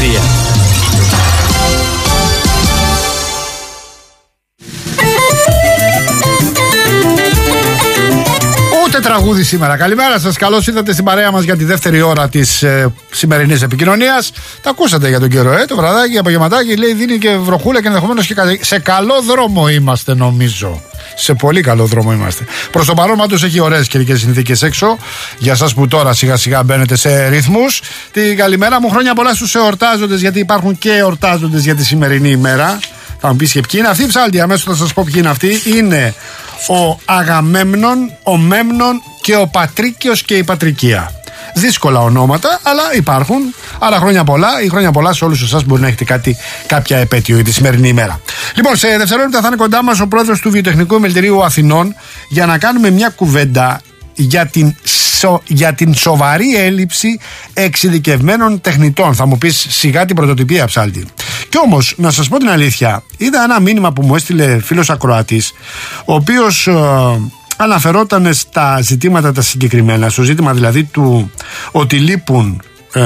Σωτηρία. Ούτε τραγούδι σήμερα. Καλημέρα σας. Καλώς ήρθατε στην παρέα μας για τη δεύτερη ώρα της σημερινής επικοινωνίας. Τα ακούσατε για τον καιρό, το βραδάκι, απογευματάκι. Λέει δίνει και βροχούλα και ενδεχομένως και σε καλό δρόμο είμαστε, νομίζω. Σε πολύ καλό δρόμο είμαστε. Προς το παρόν, πάντως έχει ωραίες καιρικές συνθήκες έξω. Για εσάς που τώρα σιγά σιγά μπαίνετε σε ρυθμούς. Την καλημέρα μου, χρόνια πολλά στους εορτάζοντες, γιατί υπάρχουν και εορτάζοντες για τη σημερινή ημέρα. Θα μου πεις και ποιοι είναι αυτοί, ψάλτη. Αμέσως θα σας πω ποιοι είναι αυτοί. Είναι ο Αγαμέμνων, ο Μέμνων και ο Πατρίκιος και η Πατρικία. Δύσκολα ονόματα, αλλά υπάρχουν. Άρα χρόνια πολλά, ή χρόνια πολλά σε όλους εσάς που μπορεί να έχετε κάποια επέτειο για τη σημερινή ημέρα. Λοιπόν, σε δευτερόλεπτα θα είναι κοντά μας ο πρόεδρος του Βιοτεχνικού Επιμελητηρίου Αθηνών για να κάνουμε μια κουβέντα για την σοβαρή έλλειψη εξειδικευμένων τεχνητών. Θα μου πεις σιγά την πρωτοτυπία, ψάλτη. Κι όμως, να σας πω την αλήθεια, είδα ένα μήνυμα που μου έστειλε φίλος ακροατής, ο οποίος αναφερόταν στα ζητήματα τα συγκεκριμένα, στο ζήτημα δηλαδή του ότι λείπουν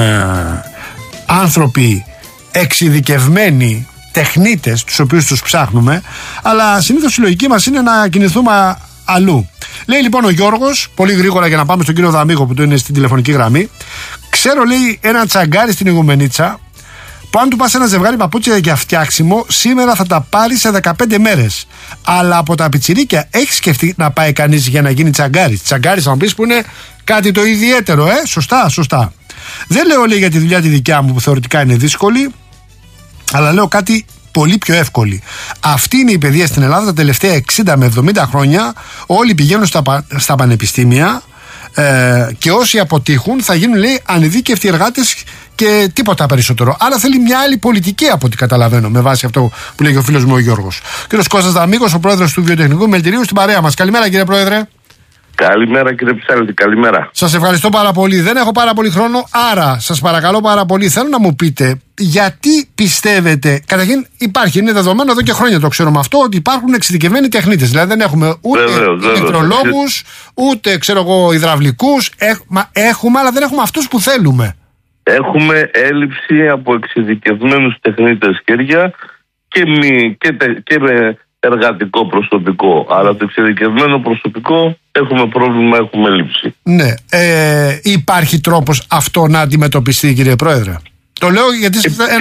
άνθρωποι εξειδικευμένοι, τεχνίτες, τους οποίους τους ψάχνουμε, αλλά συνήθως η λογική μας είναι να κινηθούμε αλλού. Λέει λοιπόν ο Γιώργος, πολύ γρήγορα για να πάμε στον κύριο Δαμίγο που του είναι στην τηλεφωνική γραμμή. Ξέρω, λέει, ένα τσαγκάρι στην Ιγουμενίτσα που αν του πας ένα ζευγάρι παπούτσια για φτιάξιμο, σήμερα θα τα πάρει σε 15 μέρες. Αλλά από τα πιτσιρίκια έχει σκεφτεί να πάει κανείς για να γίνει τσαγκάρι? Τσαγκάρι, θα μου πεις, που είναι κάτι το ιδιαίτερο, σωστά. Δεν λέω, λέει, για τη δουλειά τη δικιά μου που θεωρητικά είναι δύσκολη, αλλά λέω κάτι πολύ πιο εύκολη. Αυτή είναι η παιδεία στην Ελλάδα τα τελευταία 60 με 70 χρόνια. Όλοι πηγαίνουν στα πανεπιστήμια και όσοι αποτύχουν θα γίνουν, λέει, ανειδίκευτοι εργάτες και τίποτα περισσότερο. Άρα θέλει μια άλλη πολιτική, από ό,τι καταλαβαίνω, με βάση αυτό που λέει ο φίλος μου ο Γιώργος. Κύριος Κώστας Δαμίγος, ο πρόεδρος του Βιοτεχνικού Επιμελητηρίου, στην παρέα μας. Καλημέρα, κύριε πρόεδρε. Καλημέρα, κύριε Ψάλτη, καλημέρα. Σας ευχαριστώ πάρα πολύ. Δεν έχω πάρα πολύ χρόνο, άρα σας παρακαλώ πάρα πολύ, θέλω να μου πείτε γιατί πιστεύετε. Καταρχήν, είναι δεδομένο εδώ και χρόνια, το ξέρουμε αυτό, ότι υπάρχουν εξειδικευμένοι τεχνίτες. Δηλαδή δεν έχουμε ούτε ηλεκτρολόγους, ούτε υδραυλικούς. Έχουμε, αλλά δεν έχουμε αυτούς που θέλουμε. Έχουμε έλλειψη από εξειδικευμένους τεχνίτες χέρια και με εργατικό προσωπικό. Αλλά το εξειδικευμένο προσωπικό έχουμε πρόβλημα, έχουμε έλλειψη. Ναι. Υπάρχει τρόπος αυτό να αντιμετωπιστεί, κύριε Πρόεδρε? Το λέω γιατί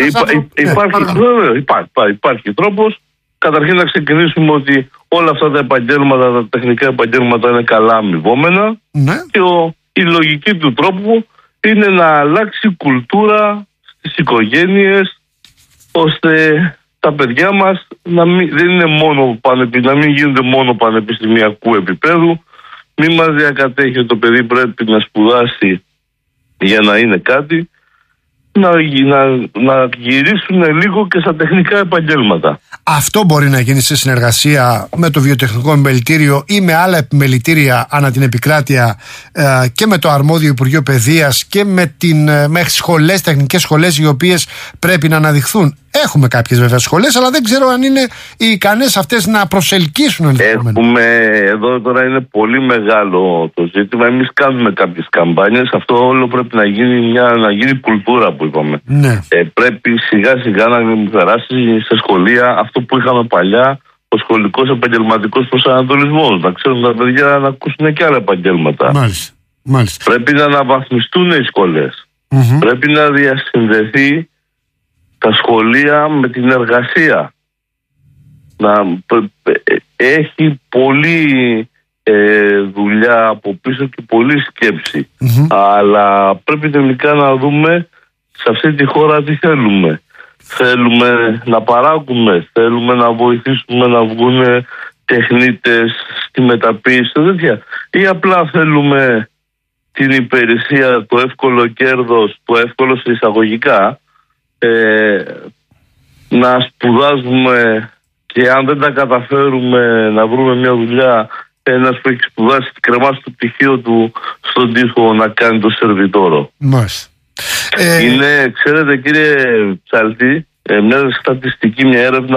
υπάρχει τρόπος. Καταρχήν να ξεκινήσουμε ότι όλα αυτά τα επαγγέλματα, τα τεχνικά επαγγέλματα είναι καλά αμοιβόμενα. Ναι. Και η λογική του τρόπου είναι να αλλάξει η κουλτούρα στις οικογένειες, ώστε τα παιδιά μας να μην γίνονται μόνο πανεπιστημιακού επίπεδου. Μην μας διακατέχει ότι το παιδί πρέπει να σπουδάσει για να είναι κάτι. Να γυρίσουν λίγο και στα τεχνικά επαγγέλματα. Αυτό μπορεί να γίνει σε συνεργασία με το Βιοτεχνικό Επιμελητήριο ή με άλλα επιμελητήρια ανά την επικράτεια και με το αρμόδιο Υπουργείο Παιδείας και με σχολές, τεχνικές σχολές οι οποίες πρέπει να αναδειχθούν. Έχουμε κάποιες βέβαια σχολές, αλλά δεν ξέρω αν είναι ικανές αυτές να προσελκύσουν. Εδώ τώρα είναι πολύ μεγάλο το ζήτημα. Εμείς κάνουμε κάποιες καμπάνιες. Αυτό όλο πρέπει να γίνει κουλτούρα που είπαμε. Ναι. Πρέπει σιγά σιγά να περάσει σε σχολεία αυτό που είχαμε παλιά, ο σχολικός επαγγελματικός προσανατολισμός. Να ξέρουν τα παιδιά να ακούσουν και άλλα επαγγέλματα. Μάλιστα. Πρέπει να αναβαθμιστούν οι σχολές. Πρέπει να διασυνδεθεί τα σχολεία με την εργασία. Έχει πολλή δουλειά από πίσω και πολλή σκέψη. Αλλά πρέπει τελικά να δούμε σε αυτή τη χώρα τι θέλουμε. Θέλουμε να παράγουμε, θέλουμε να βοηθήσουμε να βγουν τεχνίτες στη μεταποίηση, τέτοια. Ή απλά θέλουμε την υπηρεσία, το εύκολο κέρδος, το εύκολο σε εισαγωγικά, να σπουδάζουμε και αν δεν τα καταφέρουμε να βρούμε μια δουλειά, ένας που έχει σπουδάσει και κρεμάσει το πτυχίο του στον τοίχο να κάνει το σερβιτόρο. Είναι, ξέρετε κύριε Ψαλτή, μια στατιστική, μια έρευνα